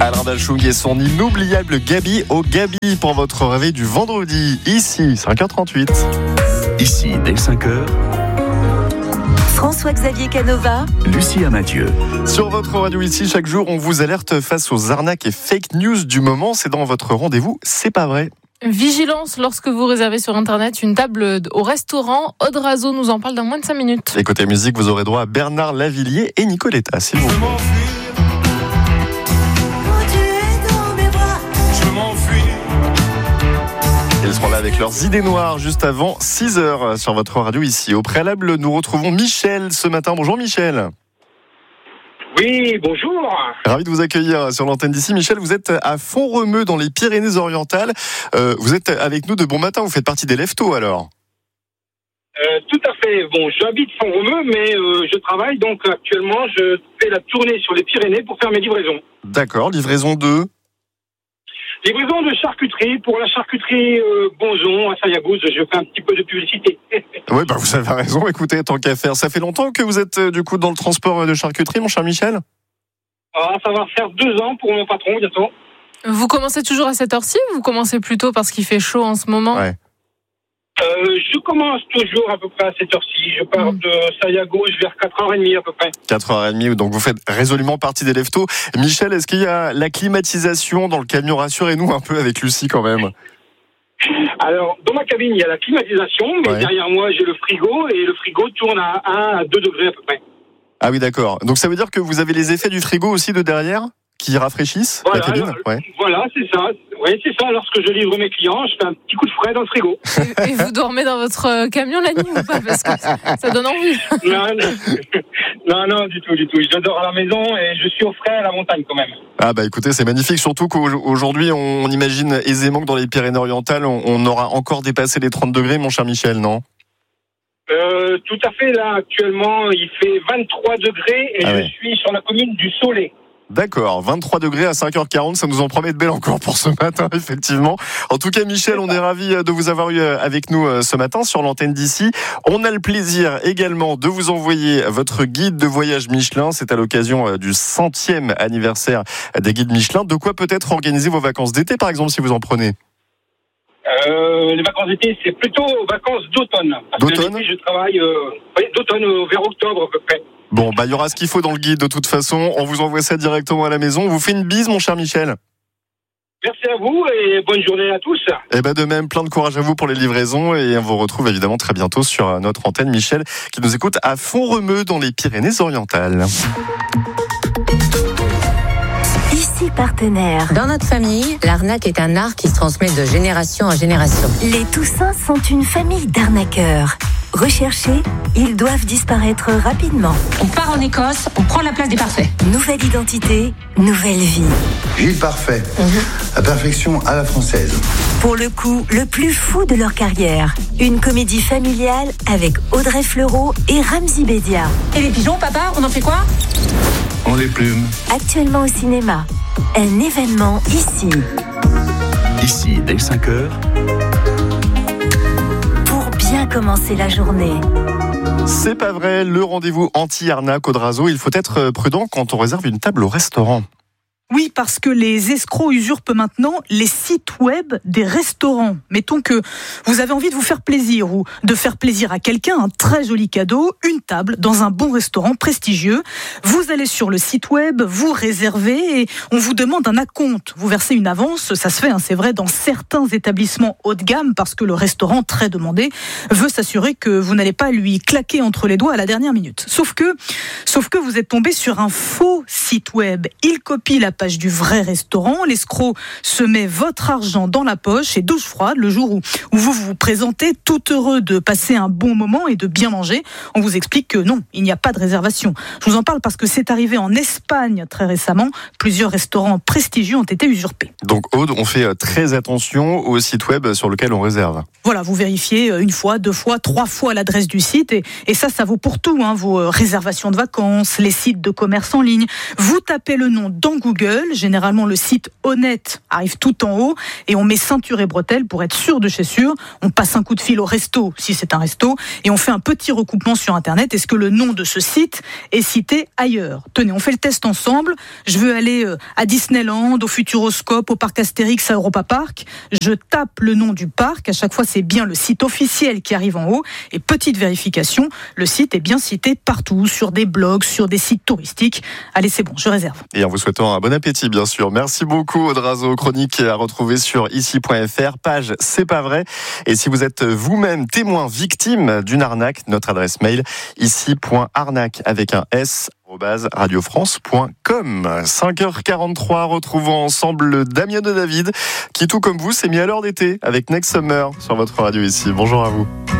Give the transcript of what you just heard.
Alain Bachung et son inoubliable Gabi au Gabi pour votre réveil du vendredi. Ici, 5h38. Ici, dès 5h, François-Xavier Canova, Lucia Mathieu. Sur votre radio ici, chaque jour, on vous alerte face aux arnaques et fake news du moment. C'est dans votre rendez-vous, c'est pas vrai. Vigilance lorsque vous réservez sur Internet une table au restaurant. Aude Razo nous en parle dans moins de 5 minutes. Et côté musique, vous aurez droit à Bernard Lavilliers et Nicoletta, s'il vous plaît. Ils seront là avec leurs idées noires juste avant 6h sur votre radio ici. Au préalable, nous retrouvons Michel ce matin. Bonjour Michel. Oui, bonjour. Ravi de vous accueillir sur l'antenne d'ici. Michel, vous êtes à Font-Romeu dans les Pyrénées-Orientales. Vous êtes avec nous de bon matin, vous faites partie des leftos alors. Tout à fait. Bon, j'habite Font-Romeu, mais je travaille, donc actuellement je fais la tournée sur les Pyrénées pour faire mes livraisons. D'accord, livraison de... Livraison de charcuterie pour la charcuterie Bonzon à Sayagouz. Je fais un petit peu de publicité. Oui, vous avez raison. Écoutez, tant qu'à faire. Ça fait longtemps que vous êtes du coup dans le transport de charcuterie, mon cher Michel ? Ça va faire 2 ans pour mon patron bientôt. Vous commencez toujours à cette heure-ci ou vous commencez plus tôt parce qu'il fait chaud en ce moment ? Ouais. Je commence toujours à peu près à cette heure-ci. Je pars de Sayagouz vers 4h30 à peu près. 4h30, donc vous faites résolument partie des leftos. Michel, est-ce qu'il y a la climatisation dans le camion ? Rassurez-nous un peu avec Lucie quand même. Alors, dans ma cabine, il y a la climatisation, mais derrière moi, j'ai le frigo, et le frigo tourne à 1 à 2 degrés à peu près. Ah oui, d'accord. Donc ça veut dire que vous avez les effets du frigo aussi de derrière qui rafraîchissent la cabine ? Voilà, c'est ça. Oui, c'est ça. Lorsque je livre mes clients, je fais un petit coup de frais dans le frigo. Et vous dormez dans votre camion la nuit ou pas ? Parce que ça donne envie. Non, du tout. Je dors à la maison et je suis au frais à la montagne quand même. Ah écoutez, c'est magnifique. Surtout qu'aujourd'hui, on imagine aisément que dans les Pyrénées-Orientales, on aura encore dépassé les 30 degrés, mon cher Michel, non ? Tout à fait. Là, actuellement, il fait 23 degrés et je suis sur la commune du Soleil. D'accord, 23 degrés à 5h40, ça nous en promet de belle encore pour ce matin, effectivement. En tout cas, Michel, on est ravis de vous avoir eu avec nous ce matin sur l'antenne d'ici. On a le plaisir également de vous envoyer votre guide de voyage Michelin. C'est à l'occasion du 100e anniversaire des guides Michelin. De quoi peut-être organiser vos vacances d'été, par exemple, si vous en prenez ? Les vacances d'été, c'est plutôt vacances d'automne. Parce que l'été, je travaille d'automne vers octobre à peu près. Bon, il y aura ce qu'il faut dans le guide de toute façon. On vous envoie ça directement à la maison. On vous fait une bise, mon cher Michel. Merci à vous et bonne journée à tous. Et de même, plein de courage à vous pour les livraisons. Et on vous retrouve évidemment très bientôt sur notre antenne. Michel, qui nous écoute à Font-Romeu dans les Pyrénées-Orientales. Ici partenaire. Dans notre famille, l'arnaque est un art qui se transmet de génération en génération. Les Toussins sont une famille d'arnaqueurs. Recherchés, ils doivent disparaître rapidement. On part en Écosse, on prend la place des parfaits. Nouvelle identité, nouvelle vie. Gilles Parfait, la perfection à la française. Pour le coup, le plus fou de leur carrière. Une comédie familiale avec Audrey Fleurot et Ramzy Bedia. Et les pigeons, papa, on en fait quoi ? On les plume. Actuellement au cinéma. Un événement ici. Ici, dès 5h, Bien commencer la journée. C'est pas vrai, le rendez-vous anti-arnaque Aude Razo. Il faut être prudent quand on réserve une table au restaurant. Oui, parce que les escrocs usurpent maintenant les sites web des restaurants. Mettons que vous avez envie de vous faire plaisir ou de faire plaisir à quelqu'un, un très joli cadeau, une table dans un bon restaurant prestigieux. Vous allez sur le site web, vous réservez et on vous demande un acompte. Vous versez une avance, ça se fait, c'est vrai, dans certains établissements haut de gamme parce que le restaurant, très demandé, veut s'assurer que vous n'allez pas lui claquer entre les doigts à la dernière minute. Sauf que vous êtes tombé sur un faux site web. Il copie la page du vrai restaurant. L'escroc se met votre argent dans la poche et douche froide le jour où vous vous présentez tout heureux de passer un bon moment et de bien manger. On vous explique que non, il n'y a pas de réservation. Je vous en parle parce que c'est arrivé en Espagne très récemment. Plusieurs restaurants prestigieux ont été usurpés. Donc Aude, on fait très attention au site web sur lequel on réserve. Voilà, vous vérifiez 1 fois, 2 fois, 3 fois l'adresse du site et ça vaut pour tout, vos réservations de vacances, les sites de commerce en ligne. Vous tapez le nom dans Google Google. Généralement, le site honnête arrive tout en haut et on met ceinture et bretelles pour être sûr de chez sûr. On passe un coup de fil au resto, si c'est un resto, et on fait un petit recoupement sur Internet. Est-ce que le nom de ce site est cité ailleurs ? Tenez, on fait le test ensemble. Je veux aller à Disneyland, au Futuroscope, au parc Astérix, à Europa Park. Je tape le nom du parc. À chaque fois, c'est bien le site officiel qui arrive en haut. Et petite vérification, le site est bien cité partout, sur des blogs, sur des sites touristiques. Allez, c'est bon, je réserve. Et en vous souhaitant un bon appétit, bien sûr. Merci beaucoup, Audrazo. Chronique à retrouver sur ici.fr, page C'est pas vrai. Et si vous êtes vous-même témoin victime d'une arnaque, notre adresse mail ici.arnaque avec un S @radiofrance.com. 5h43, retrouvons ensemble Damien de David qui, tout comme vous, s'est mis à l'heure d'été avec Next Summer sur votre radio ici. Bonjour à vous.